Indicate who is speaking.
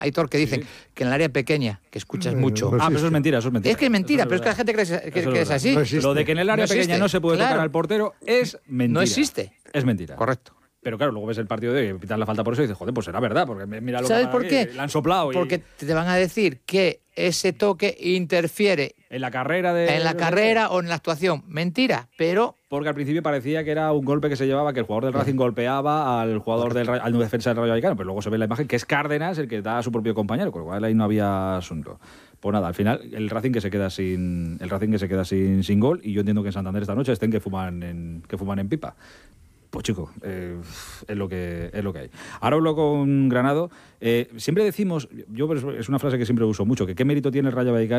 Speaker 1: Aitor, que dicen que en el área pequeña, que escuchas mucho...
Speaker 2: pero eso es mentira,
Speaker 1: Es que es mentira, pero es que la gente cree que es así.
Speaker 2: Lo de que en el área pequeña no se puede tocar al portero es mentira.
Speaker 1: No existe.
Speaker 2: Es mentira.
Speaker 1: Correcto.
Speaker 2: Pero claro, luego ves el partido de pitar la falta por eso y dices, joder, pues será verdad, porque mira lo
Speaker 1: ¿Sabes
Speaker 2: que
Speaker 1: por qué?
Speaker 2: le han soplado.
Speaker 1: Porque te van a decir que ese toque interfiere
Speaker 2: en la carrera
Speaker 1: o en la actuación. Mentira, pero...
Speaker 2: Porque al principio parecía que era un golpe que se llevaba, que el jugador del Racing golpeaba al jugador al defensa del Rayo Vallecano, pero luego se ve en la imagen que es Cárdenas el que da a su propio compañero, con lo cual ahí no había asunto. Pues nada, al final el Racing que se queda sin gol, y yo entiendo que en Santander esta noche estén que fuman en pipa. Pues chico, es lo que hay. Ahora hablo con Granado. Siempre decimos, es una frase que siempre uso mucho, que qué mérito tiene el Rayo Vallecano